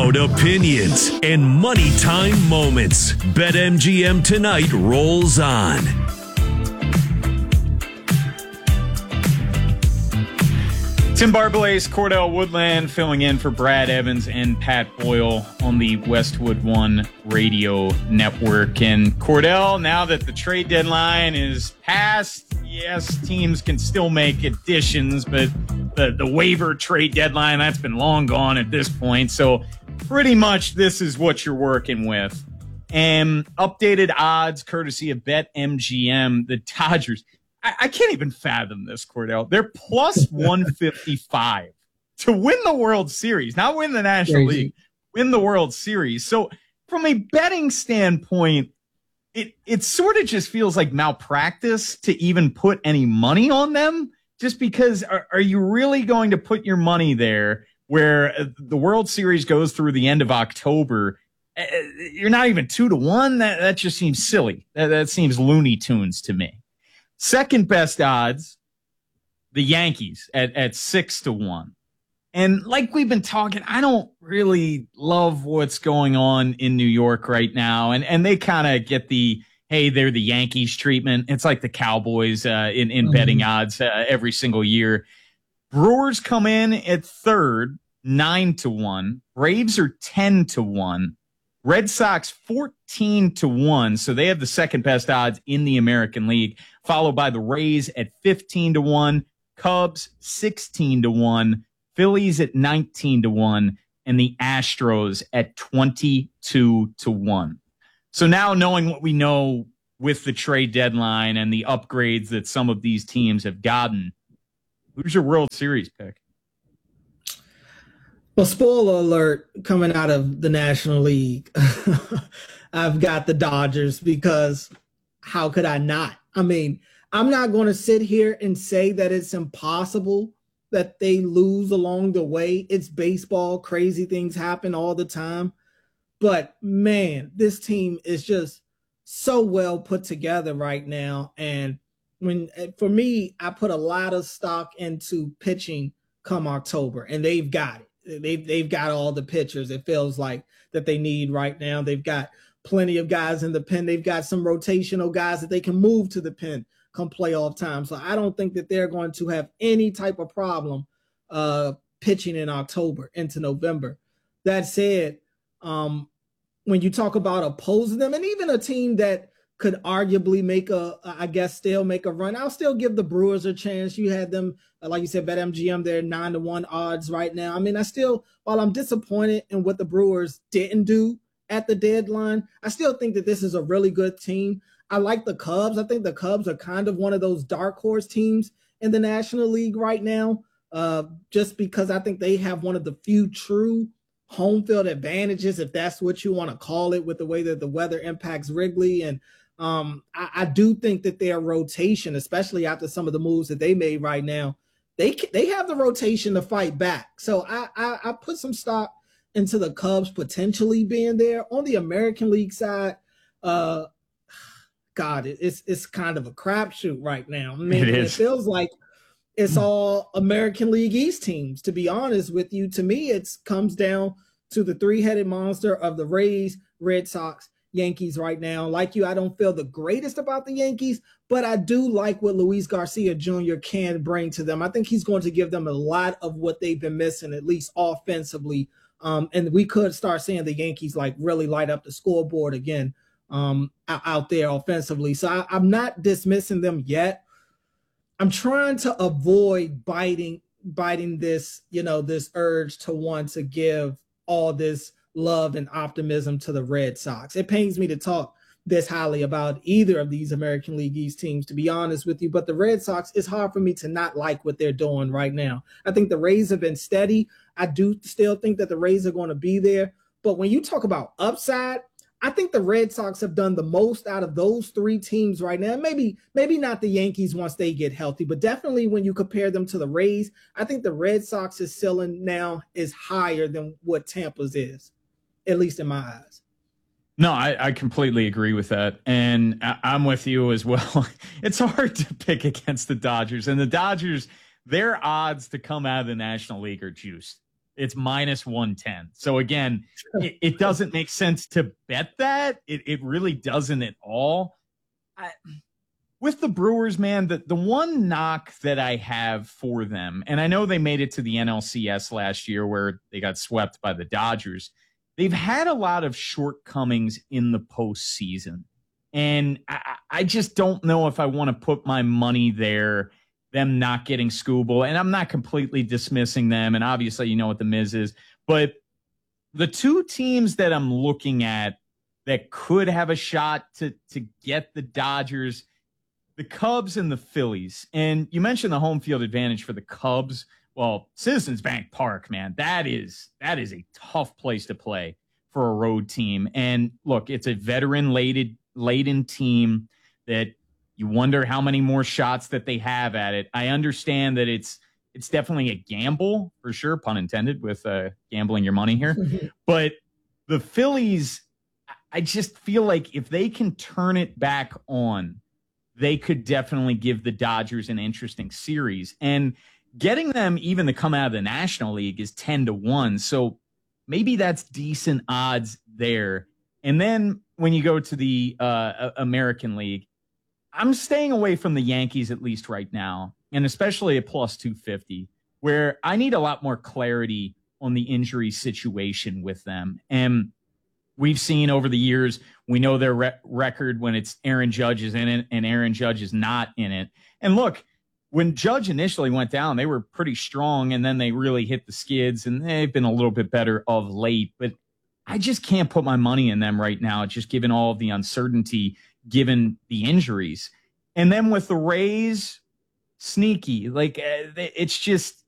Loud opinions and money time moments. BetMGM tonight rolls on. Tim Barbalace, Cordell Woodland filling in for Brad Evans and Pat Boyle on the Westwood One Radio Network. And Cordell, now that the trade deadline is passed, yes, teams can still make additions, but the waiver trade deadline, that's been long gone at this point. So pretty much this is what you're working with. And updated odds courtesy of BetMGM, the Dodgers. I can't even fathom this, Cordell. They're plus 155 to win the World Series, not win the National League, win the World Series. So from a betting standpoint, it sort of just feels like malpractice to even put any money on them, just because are you really going to put your money there where the World Series goes through the end of October? You're not even 2-1. That just seems silly. That seems Looney Tunes to me. Second best odds, the Yankees at 6-1. And like we've been talking, I don't really love what's going on in New York right now. And they kind of get the, hey, they're the Yankees treatment. It's like the Cowboys in betting odds every single year. Brewers come in at third, 9-1. Braves are 10-1. Red Sox 14-1, so they have the second best odds in the American League, followed by the Rays at 15-1, Cubs 16-1, Phillies at 19-1, and the Astros at 22-1. So now knowing what we know with the trade deadline and the upgrades that some of these teams have gotten, who's your World Series pick? Well, spoiler alert, coming out of the National League, I've got the Dodgers because how could I not? I mean, I'm not going to sit here and say that it's impossible that they lose along the way. It's baseball. Crazy things happen all the time. But, man, this team is just so well put together right now. And for me, I put a lot of stock into pitching come October, and they've got it. They've got all the pitchers, it feels like, that they need right now. They've got plenty of guys in the pen. They've got some rotational guys that they can move to the pen come playoff time. So I don't think that they're going to have any type of problem pitching in October into November. That said, when you talk about opposing them, and even a team that could arguably still make a run, I'll still give the Brewers a chance. You had them, like you said, BetMGM, they're 9-1 odds right now. I mean, while I'm disappointed in what the Brewers didn't do at the deadline, I still think that this is a really good team. I like the Cubs. I think the Cubs are kind of one of those dark horse teams in the National League right now, just because I think they have one of the few true home field advantages, if that's what you want to call it, with the way that the weather impacts Wrigley. And I do think that their rotation, especially after some of the moves that they made right now, they have the rotation to fight back. So I put some stock into the Cubs potentially being there. On the American League side, it's kind of a crapshoot right now. I mean, it feels like it's all American League East teams, to be honest with you. To me, it comes down to the three-headed monster of the Rays, Red Sox, Yankees right now. Like you, I don't feel the greatest about the Yankees, but I do like what Luis Garcia Jr. can bring to them. I think he's going to give them a lot of what they've been missing, at least offensively. And we could start seeing the Yankees like really light up the scoreboard again out there offensively. So I'm not dismissing them yet. I'm trying to avoid biting this, this urge to want to give all this love and optimism to the Red Sox. It pains me to talk this highly about either of these American League East teams, to be honest with you, but the Red Sox, it's hard for me to not like what they're doing right now. I think the Rays have been steady. I do still think that the Rays are going to be there, but when you talk about upside, I think the Red Sox have done the most out of those three teams right now. Maybe not the Yankees once they get healthy, but definitely when you compare them to the Rays, I think the Red Sox's ceiling now is higher than what Tampa's is, at least in my eyes. No, I completely agree with that. And I'm with you as well. It's hard to pick against the Dodgers. And the Dodgers, their odds to come out of the National League are juiced. It's minus 110. So again, it doesn't make sense to bet that. It really doesn't at all. With the Brewers, man, the one knock that I have for them, and I know they made it to the NLCS last year where they got swept by the Dodgers. They've had a lot of shortcomings in the postseason. And I just don't know if I want to put my money there, them not getting Skubal. And I'm not completely dismissing them. And obviously, you know what the Miz is. But the two teams that I'm looking at that could have a shot to get the Dodgers, the Cubs and the Phillies. And you mentioned the home field advantage for the Cubs. Well, Citizens Bank Park, man, that is a tough place to play for a road team. And look, it's a veteran-laden team that you wonder how many more shots that they have at it. I understand that it's definitely a gamble, for sure, pun intended, with gambling your money here. But the Phillies, I just feel like if they can turn it back on, they could definitely give the Dodgers an interesting series. And getting them even to come out of the National League is 10-1. So maybe that's decent odds there. And then when you go to the American League, I'm staying away from the Yankees at least right now, and especially at plus 250, where I need a lot more clarity on the injury situation with them. And we've seen over the years, we know their record when it's Aaron Judge is in it and Aaron Judge is not in it. And look, when Judge initially went down, they were pretty strong, and then they really hit the skids, and they've been a little bit better of late. But I just can't put my money in them right now, just given all of the uncertainty, given the injuries. And then with the Rays, sneaky. Like, it's just,